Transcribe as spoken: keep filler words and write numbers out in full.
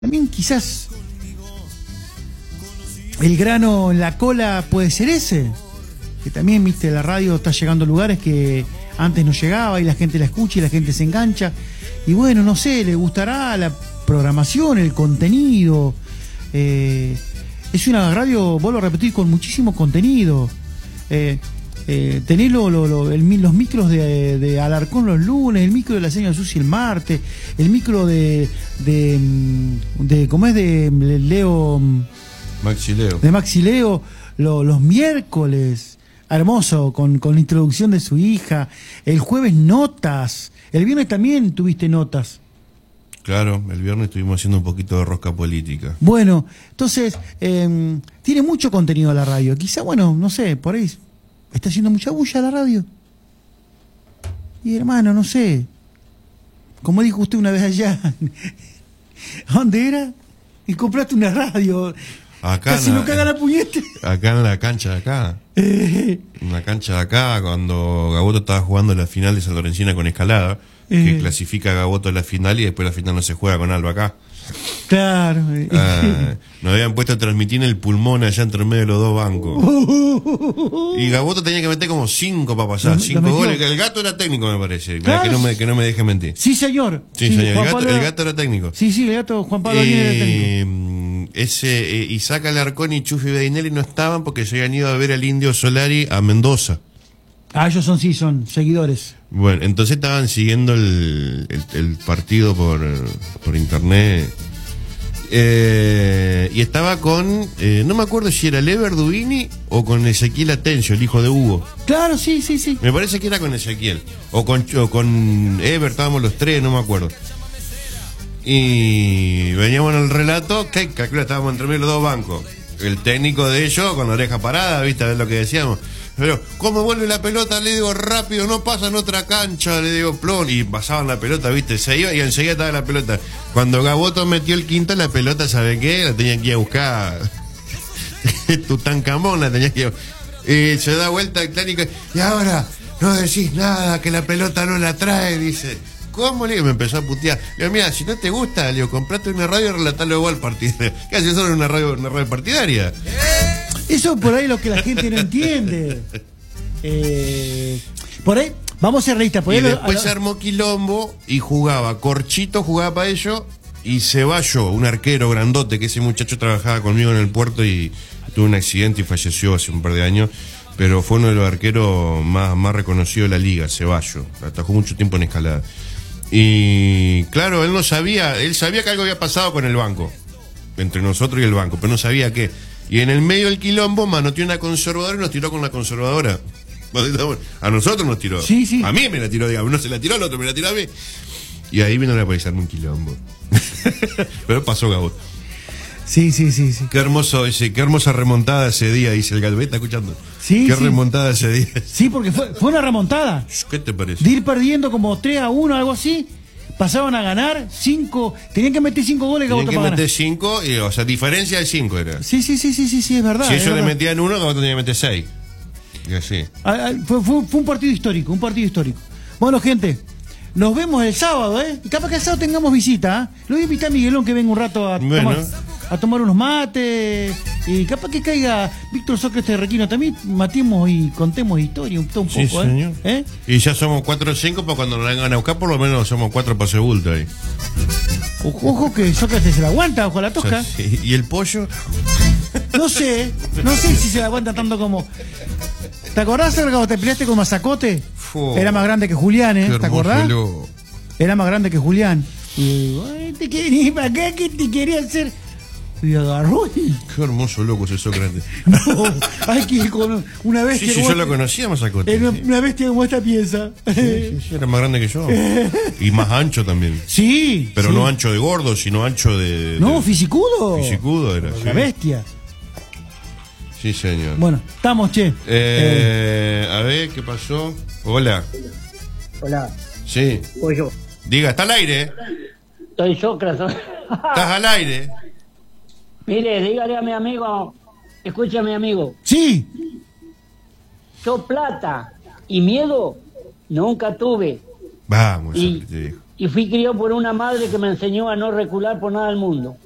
También quizás el grano en la cola puede ser ese, que también, viste, la radio está llegando a lugares que antes no llegaba y la gente la escucha y la gente se engancha. Y bueno, no sé, le gustará la programación, el contenido. Eh, es una radio, vuelvo a repetir, con muchísimo contenido. Eh, eh, tenés lo, lo, lo, el, los micros de, de Alarcón los lunes, el micro de la señora Susi el martes, el micro de, de, de ¿cómo es? De Leo... Maxi Leo. De Maxi Leo, lo, los miércoles, hermoso, con, con la introducción de su hija. El jueves notas, el viernes también tuviste notas. Claro, el viernes estuvimos haciendo un poquito de rosca política. Bueno, entonces, eh, tiene mucho contenido la radio. Quizá, bueno, no sé, por ahí está haciendo mucha bulla la radio. Y hermano, no sé, como dijo usted una vez allá, ¿a dónde era? Y compraste una radio. Acá casi en no la, caga la puñete. Acá en la cancha de acá. En la cancha de acá, cuando Gaboto estaba jugando la final de San Lorencina con Escalada, eh. que clasifica a Gaboto a la final y después la final no se juega con Alba acá. Claro. Ah, nos habían puesto a transmitir en el pulmón allá entre medio de los dos bancos. Y Gaboto tenía que meter como cinco para pasar, lo, cinco lo goles. El gato era técnico, me parece. Claro. Que, no me, que no me deje mentir. Sí, señor. Sí, sí, señor. El gato, el gato era técnico. Sí, sí, el gato Juan Pablo eh, era técnico. Ese, eh, Isaac Alarcón y Chufi Bedinelli no estaban porque se habían ido a ver al Indio Solari a Mendoza. Ah, ellos son, sí, son seguidores. Bueno, entonces estaban siguiendo el, el, el partido por, por internet. Eh, y estaba con, eh, no me acuerdo si era Lever Dubini o con Ezequiel Atencio, el hijo de Hugo. Claro, sí, sí, sí. Me parece que era con Ezequiel. O con, o con Ever, estábamos los tres, no me acuerdo. Y veníamos en el relato, que calcula, estábamos entre medio de los dos bancos. El técnico de ellos con la oreja parada, viste, a ver lo que decíamos. Pero, ¿cómo vuelve la pelota? Le digo, rápido, no pasa en otra cancha, le digo, plon. Y pasaban la pelota, viste, se iba y enseguida estaba la pelota. Cuando Gaboto metió el quinto, la pelota, ¿sabe qué? La tenían que ir a buscar. Tutankamón la tenían que ir a buscar. Y se da vuelta el técnico, y ahora, no decís nada, que la pelota no la trae, dice. ¿Cómo? Le digo, me empezó a putear. Le digo, mira, si no te gusta, le digo, comprate una radio y relatalo igual partido. ¿Qué haces solo una radio, una radio partidaria? Eso por ahí es lo que la gente no entiende. Eh, por ahí, vamos a ser realistas. Y después lo, se armó quilombo y jugaba. Corchito jugaba para ellos y Ceballo, un arquero grandote, que ese muchacho trabajaba conmigo en el puerto y tuvo un accidente y falleció hace un par de años. Pero fue uno de los arqueros más, más reconocidos de la liga, Ceballo. Atajó mucho tiempo en Escalada. Y claro, él no sabía, él sabía que algo había pasado con el banco, entre nosotros y el banco, pero no sabía qué. Y en el medio del quilombo manoteó una conservadora y nos tiró con la conservadora. A nosotros nos tiró. Sí, sí. A mí me la tiró, digamos, no se la tiró al otro, me la tiró a mí. Y ahí vino a aparecerme un quilombo. Pero pasó Gabot. Sí, sí, sí, sí. Qué hermoso ese, qué hermosa remontada ese día, dice el gato. ¿Está escuchando? Sí, Qué sí. remontada ese día. Sí, porque fue, fue una remontada. ¿Qué te parece? De ir perdiendo como tres a uno, algo así. Pasaban a ganar cinco. Tenían que meter cinco goles. Tenían que para meter ganar. cinco, y, o sea, diferencia de cinco era. Sí, sí, sí, sí, sí, sí, es verdad. Si ellos le verdad. metían uno, Gaboto tenía que meter seis. Y así. Ah, ah, fue, fue, fue un partido histórico, un partido histórico. Bueno, gente, nos vemos el sábado, ¿eh? Capaz que el sábado tengamos visita, ¿eh? Lo voy a invitar a Miguelón que venga un rato a, bueno. tomar, a tomar unos mates. Y capaz que caiga Víctor Sócrates de Requino también. Matemos y contemos historia un, un sí, poco, señor. ¿eh? ¿Eh? Y ya somos cuatro o cinco, para cuando nos vengan a buscar, por lo menos somos cuatro para Sebulto ahí. Ojo, ojo que Sócrates se la aguanta, ojo a la tosca. O sea, sí. ¿Y el pollo? No sé, no sé si se la aguanta tanto como. ¿Te acordás, Sergio, cuando te peleaste con Mazacote? Fue. Era más grande que Julián, ¿eh? ¿Te acordás? Lo... Era más grande que Julián. Y ay, te quería, ¿para qué? ¿Qué te quería hacer? Y agarró y... Qué hermoso loco ese Sócrates. No, hay que ir con una bestia. Sí, sí, yo lo conocía Mazacote. Una, sí. una bestia como esta piensa. Sí, sí, sí, era más grande que yo. Y más ancho también. Sí. Pero sí. no ancho de gordo, sino ancho de... No, de... fisicudo. Fisicudo era, La sí. bestia. Sí, señor. Bueno, estamos, che. Eh, eh. A ver, ¿qué pasó? Hola. Hola. Sí. Soy yo. Diga, está al aire. Soy Sócrates. Estás al aire. Mire, dígale a mi amigo, escucha a mi amigo. Sí. Yo plata y miedo nunca tuve. Vamos, Y, te digo. y fui criado por una madre que me enseñó a no recular por nada del mundo.